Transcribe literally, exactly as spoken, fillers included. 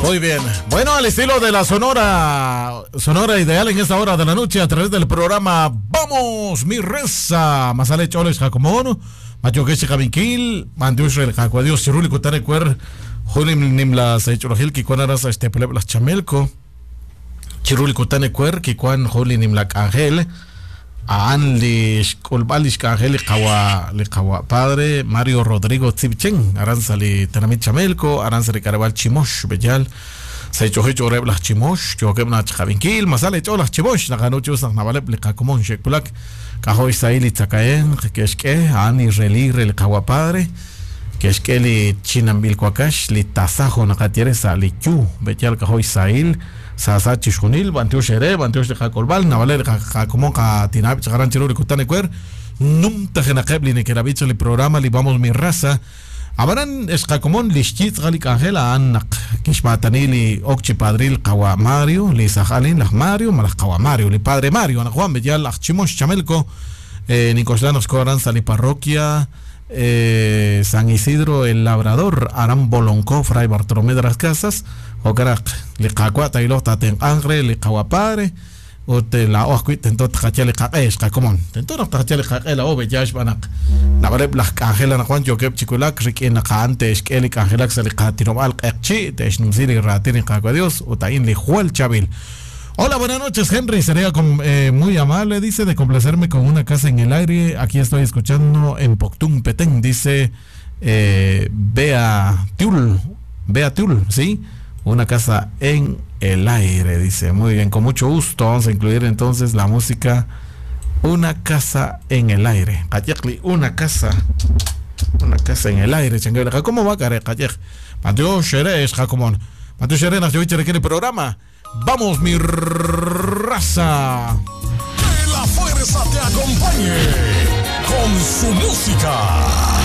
Muy bien. Bueno, al estilo de la Sonora, Sonora Ideal en esta hora de la noche a través del programa Vamos Mi Reza. Masale Choles Jacomono, Machokeche Javinkil, Mandiushel Jacuadios, Chiruli Kutane Cuer, Julim Nimla Saichurahil, Kikuanaras, este Peleblas Chamelco, Chiruli Kutane Cuer, Kikuan Juli Nimla Ángel, Anlish Kulbalish Ángel, Kawa, Likawa Padre, Mario Rodrigo Tzibchen, Aranzali Tanamit Chamelco, Aranzali Carabal Chimosh, Bellal. Saichohecho Reblas Chimosh, Chokebna Chavinkil, Masale Cholas Chimosh, Naganuchus, Navalep, Likakumon, Shekulak, Kahoy Saili Takaen, Keshke, Ani Reli, Rel Kawapadre, Keshkeli Chinambil Kwakash, Litasajo, Nakatieresa, Lichu, Betial Kahoy Sail, Sasachi Shunil, Bantios Ere, Bantios de Jacolbal, Navaler, Kakumon, Katinab, Chagaran Chiruri, Kutanequer, Num Tajenakebli, Nekeravich, el programa, li vamos mi raza. Abaran es Jacomón Lischitz Galik Angela Anak Kishmatanili Okchi Padril Kawa Mario Li Sajalin Lach Mario Malach Kawa Mario Li Padre Mario Ana Juan Bellal Lach Chimosh Chamelco eh, Nicoslanos Coranza Li Parroquia eh, San Isidro El Labrador Aram Bolonco Fray Bartolomé de las Casas Ocarak Li Cacua Tailota Ten Angre Li Kawa Padre Ote la Oacuit Tentot Hachale Kaesh Jacomón Tentot Hachale Kaela Obe Yash Banak Navareb las Angela Juan Jokep Chiculak Rikin Nakante Eskelik Angelak Salikatinomal Ekchi Teshnumzili Ratini Kaguadios Utain Li Juel Chabil. Hola, buenas noches, Henry. Sería con, eh, muy amable, dice, de complacerme con una casa en el aire. Aquí estoy escuchando en Poctún Petén, dice eh, Bea Tiul, Bea Tiul, ¿sí? Una casa en el aire, dice. Muy bien, con mucho gusto. Vamos a incluir entonces la música Una casa en el aire. Una casa. Una casa en el aire. ¿Cómo va, Care? Mateo Shere es Jacomón. Mateo Shere, nos lleva el programa. Vamos, mi raza. Que la fuerza te acompañe con su música.